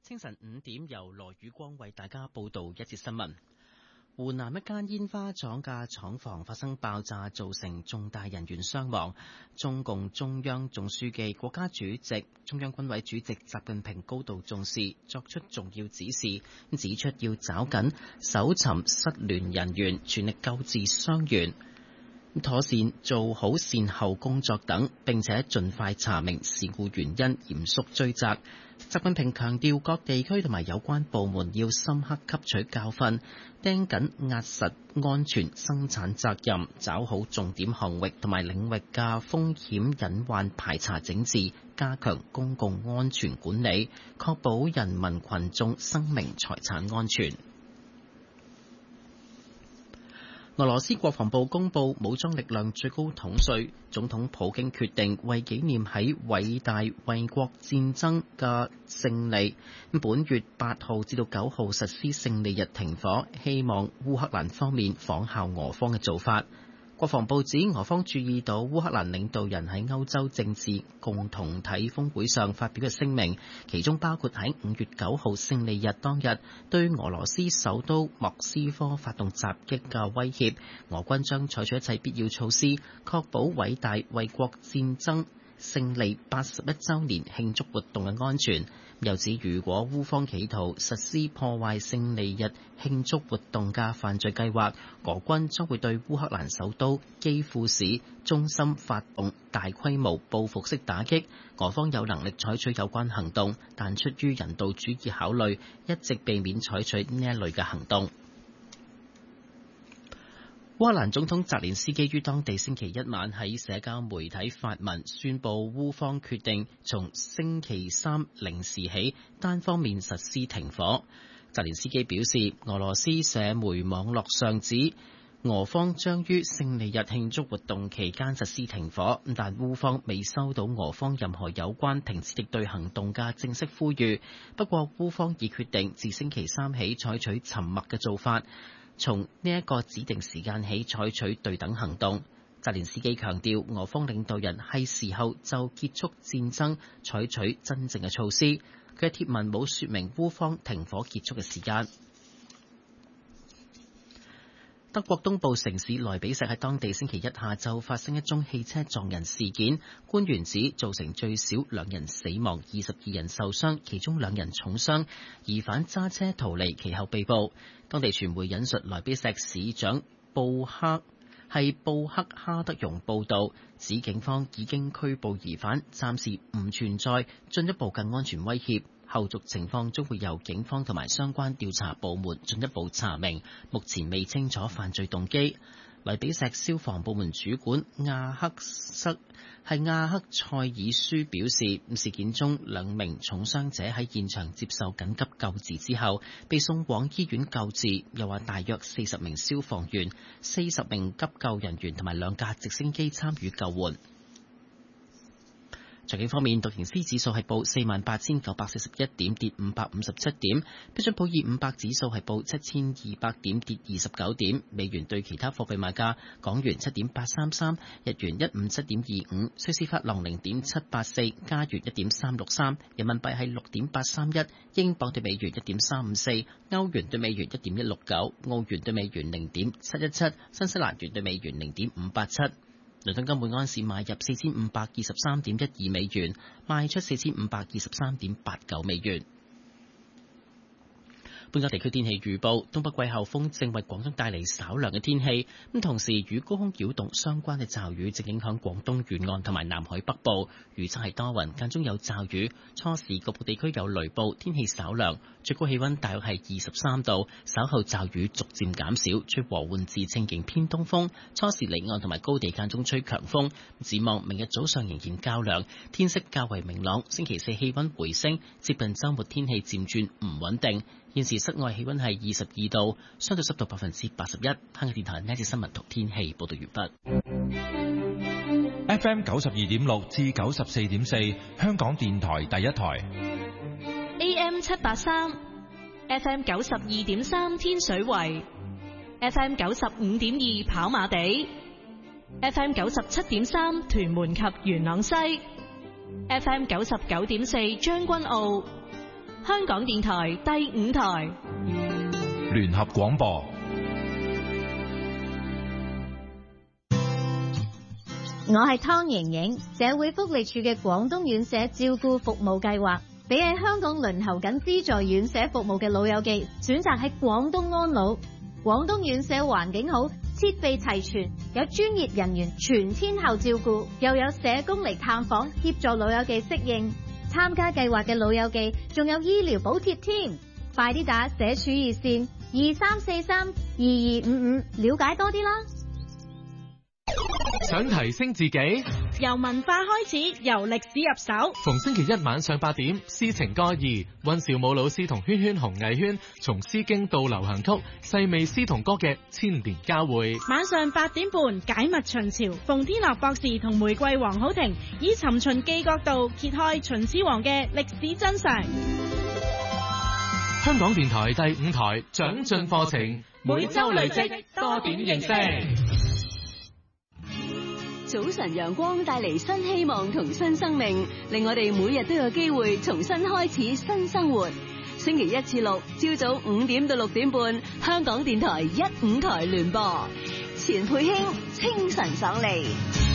清晨5點，由羅宇光為大家報道一節新聞。湖南一間煙花廠嘅廠房發生爆炸，造成重大人員傷亡。中共中央總書記、國家主席、中央軍委主席習近平高度重視，作出重要指示，指出要抓緊搜尋失聯人員，全力救治傷員，妥善做好善後工作等，並且盡快查明事故原因，嚴肅追責。習近平強調，各地區同埋有關部門要深刻吸取教訓，盯緊壓實安全生產責任，抓好重點項目同埋領域嘅風險隱患排查整治，加強公共安全管理，確保人民群眾生命財產安全。俄羅斯國防部公布，武裝力量最高統帥總統普京決定為紀念喺偉大衛國戰爭嘅勝利，本月8號至到9號實施勝利日停火，希望烏克蘭方面仿效俄方嘅做法。國防部指，俄方注意到烏克蘭領導人喺歐洲政治共同體峰會上發表嘅聲明，其中包括喺5月9號勝利日當日對俄羅斯首都莫斯科發動襲擊嘅威脅，俄軍將採取一切必要措施，確保偉大衛國戰爭勝利81週年慶祝活動嘅安全。又指，如果烏方企圖實施破壞勝利日慶祝活動嘅犯罪計劃，俄軍將會對烏克蘭首都基輔市中心發動大規模報復式打擊。俄方有能力採取有關行動，但出於人道主義考慮，一直避免採取呢一類嘅行動。烏克蘭總統澤連斯基於當地星期一晚喺社交媒體發文，宣布烏方決定從星期三0時起單方面實施停火。澤連斯基表示，俄羅斯社媒網絡上指俄方將於勝利日慶祝活動期間實施停火，但烏方未收到俄方任何有關停止敵對行動嘅正式呼籲。不過烏方已決定自星期三起採取沉默嘅做法，從呢一個指定時間起採取對等行動。澤連斯基強調，俄方領導人係時候就結束戰爭採取真正嘅措施。佢嘅貼文冇說明烏方停火結束嘅時間。德國東部城市萊比錫喺當地星期一下晝發生一宗汽車撞人事件，官員指造成最少2人死亡，22人受傷，其中2人重傷，疑犯揸車逃離，其後被捕。當地傳媒引述萊比錫市長布克哈德容報道，指警方已經拘捕疑犯，暫時唔存在進一步嘅安全威脅。後續情況將會由警方同埋相關調查部門進一步查明，目前未清楚犯罪動機。萊比錫消防部門主管亞克塞爾舒表示，事件中2名重傷者喺現場接受緊急救治之後被送往醫院救治。又話大約40名消防員、40名急救人員同埋2架直升機參與救援。財經方面，道瓊斯指數係報48,941點，跌557點；標準普爾500指數係報7,200點，跌29點。美元對其他貨幣賣價：港元7.833，日元157.25，瑞士法郎0.784，加元1.363，人民幣係6.831，英鎊對美元1.354，歐元對美元1.169，澳元對美元0.717，新西蘭元對美元0.587。倫敦金每安士買入4523.12美元，賣出4523.89美元。本港地區天氣預報：東北季候風正為廣東帶嚟稍涼嘅天氣，咁同時與高空擾動相關嘅驟雨正影響廣東沿岸同埋南海北部。預測係多雲，間中有驟雨，初時局部地區有雷暴，天氣稍涼，最高氣溫大約係23度。稍後驟雨逐漸減少，吹和緩至清勁偏東風，初時離岸同埋高地間中吹強風。展望明日早上仍然較涼，天色較為明朗。星期四氣溫回升，接近週末天氣漸轉唔穩定。現時室外氣溫係22度，相對濕度81%。香港電台呢節新聞同天氣報道完畢。FM 92.6至94.4，香港電台第一台。 AM 783 ，FM 92.3天水圍 ，FM 95.2跑馬地 ，FM 97.3屯門及元朗西 ，FM 99.4將軍澳。 香港電台第5台聯合廣播。 我係湯瑩瑩，社會福利署嘅廣東院舍照顧服務計劃，俾喺香港輪候緊資助院舍服務嘅老友記選擇喺廣東安老。廣東院舍環境好，設備齊全，有專業人員全天候照顧，又有社工嚟探訪協助老友記適應。參加計劃嘅老友記仲有醫療補貼添，快啲打社署熱線23432255了解多啲啦。 想提升自己， 由文化開始，由歷史入手。 逢星期一晚上8點，詩情歌義，溫兆武老師同圈圈紅藝圈從詩經到流行曲，細味詩同歌嘅千年交匯。 晚上8點半，解密秦朝，馮天樂博士同玫瑰黃好婷以尋秦記角度揭開秦始皇嘅歷史真相。 香港電台第5台長進課程，每周累積多點認識。 早晨陽光帶嚟新希望同新生命，令我哋每日都有機會重新開始新生活。星期1至6朝早5點到6點半，香港電台1、5台聯播，錢佩卿清晨爽利。